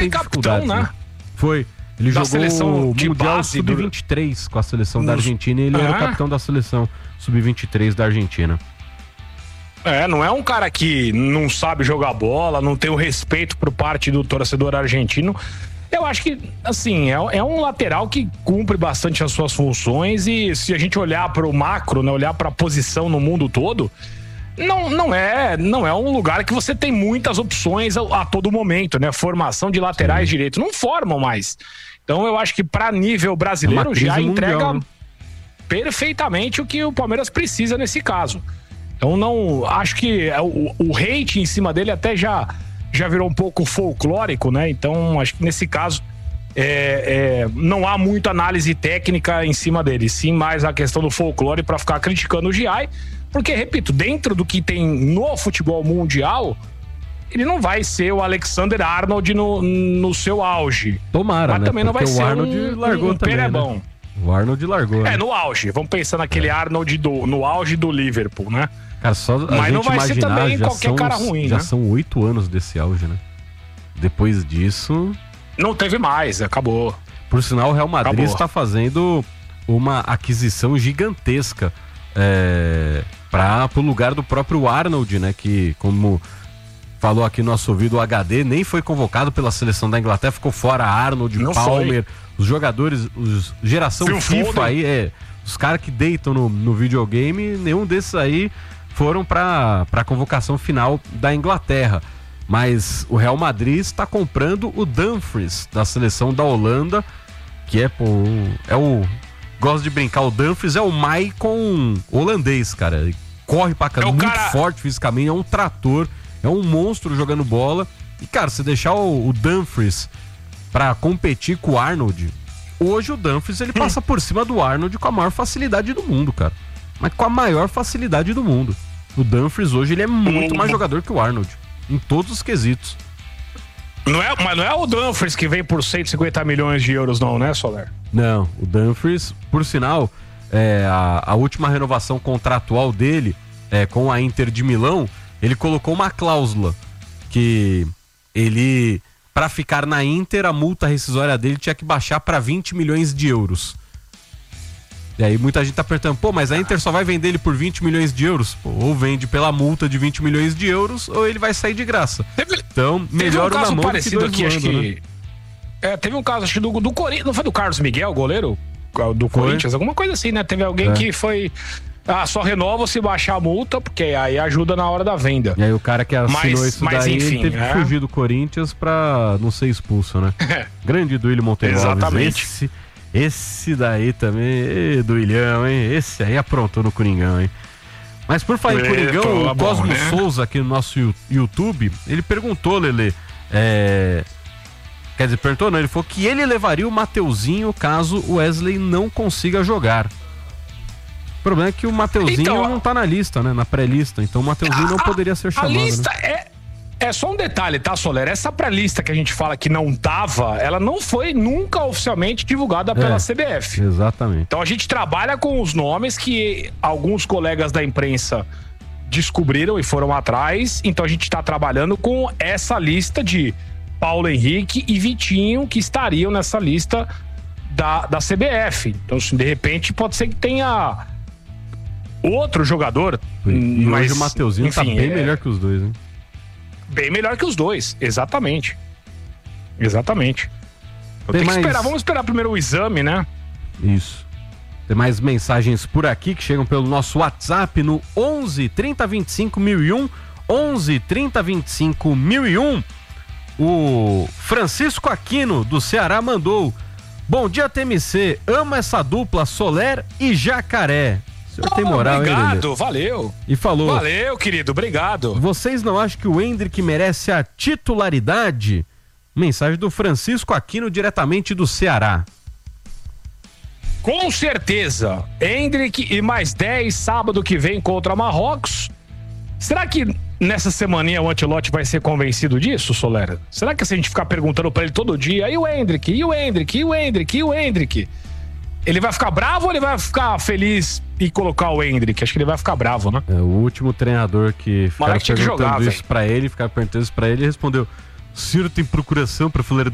tem dificuldades, capitão, né? Foi. Ele da jogou o Mundial Sub-23 com a seleção da Argentina e ele era o capitão da seleção Sub-23 da Argentina. Não é um cara que não sabe jogar bola, não tem o respeito por parte do torcedor argentino. Eu acho que, assim, é um lateral que cumpre bastante as suas funções e se a gente olhar para o macro, né, olhar para a posição no mundo todo, não é um lugar que você tem muitas opções a todo momento, né? Formação de laterais direitos não formam mais. Então eu acho que para nível brasileiro já entrega perfeitamente o que o Palmeiras precisa nesse caso. Então não acho que o hate em cima dele até já virou um pouco folclórico, né? Então acho que nesse caso não há muita análise técnica em cima dele, sim mais a questão do folclore para ficar criticando o Giai, porque, repito, dentro do que tem no futebol mundial, ele não vai ser o Alexander-Arnold no seu auge. Tomara, mas também não vai ser o Arnold largou também, perebão. Né? O Arnold largou. Né? No auge. Vamos pensar naquele Arnold no auge do Liverpool, né? Cara, só mas não vai ser também qualquer cara ruim, já né? são 8 anos desse auge, né? Depois disso... Não teve mais, acabou. Por sinal, o Real Madrid está fazendo uma aquisição gigantesca para o lugar do próprio Arnold, né? Que, como falou aqui no nosso ouvido, o HD nem foi convocado pela seleção da Inglaterra, ficou fora. Arnold, não Palmer, os jogadores, geração FIFA aí, os caras que deitam no videogame, nenhum desses aí foram para a convocação final da Inglaterra. Mas o Real Madrid está comprando o Dumfries da seleção da Holanda, que gosto de brincar, o Dumfries é o Maicon holandês, cara. Ele corre pra caramba, muito forte fisicamente, é um trator, é um monstro jogando bola. E, cara, se deixar o Dumfries pra competir com o Arnold, hoje o Dumfries ele passa por cima do Arnold com a maior facilidade do mundo, cara. Mas com a maior facilidade do mundo. O Dumfries hoje ele é muito mais jogador que o Arnold, em todos os quesitos. Mas não é o Dumfries que vem por 150 milhões de euros não, né, Soler? Não, o Dumfries, por sinal, a última renovação contratual dele com a Inter de Milão, ele colocou uma cláusula que ele, para ficar na Inter, a multa rescisória dele tinha que baixar para 20 milhões de euros. E aí muita gente tá perguntando, mas a Inter só vai vender ele por 20 milhões de euros? Ou vende pela multa de 20 milhões de euros, ou ele vai sair de graça. Então, melhor uma mão parecido do que dois aqui, voando, acho que... né? Teve um caso, acho que do Corinthians, não foi do Carlos Miguel, goleiro? Do Corinthians, alguma coisa assim, né? Teve alguém que foi... só renova se baixar a multa, porque aí ajuda na hora da venda. E aí o cara que assinou isso daí, enfim, teve que fugir do Corinthians pra não ser expulso, né? Grande Duílio Monteiro. Exatamente. Esse daí também, Duilhão, hein? Esse aí aprontou no Coringão, hein? Mas por falar em Coringão, o Cosmo Souza aqui no nosso YouTube, ele perguntou, Lelê, quer dizer, perguntou não, ele falou que ele levaria o Mateuzinho caso o Wesley não consiga jogar. O problema é que o Mateuzinho não tá na lista, né? Na pré-lista, então o Mateuzinho não poderia ser chamado. A lista né? É só um detalhe, tá, Soler? Essa pré-lista que a gente fala que não tava, ela não foi nunca oficialmente divulgada pela CBF. Exatamente. Então a gente trabalha com os nomes que alguns colegas da imprensa descobriram e foram atrás. Então a gente tá trabalhando com essa lista de Paulo Henrique e Vitinho, que estariam nessa lista da CBF. Então, assim, de repente, pode ser que tenha outro jogador. E hoje o Mateuzinho tá bem melhor que os dois, hein? Bem melhor que os dois, exatamente. Exatamente. Vamos esperar primeiro o exame, né? Isso. Tem mais mensagens por aqui que chegam pelo nosso WhatsApp no 11 30 25 1001. 11 30 25 1001. O Francisco Aquino do Ceará mandou: bom dia, TMC, amo essa dupla Soler e Jacaré. O senhor tem moral, obrigado, hein, valeu. E falou: valeu, querido, obrigado. Vocês não acham que o Endrick merece a titularidade? Mensagem do Francisco Aquino, diretamente do Ceará. Com certeza. Endrick e mais 10 sábado que vem contra Marrocos. Será que nessa semaninha o Ancelotti vai ser convencido disso, Solera? Será que se a gente ficar perguntando pra ele todo dia, e o Endrick, e o Endrick, e o Endrick, e o Endrick, ele vai ficar bravo ou ele vai ficar feliz e colocar o Endrick? Acho que ele vai ficar bravo, né? O último treinador que ficaram perguntando jogar, isso pra ele, ficaram perguntando isso pra ele, respondeu: o senhor tem procuração pra falar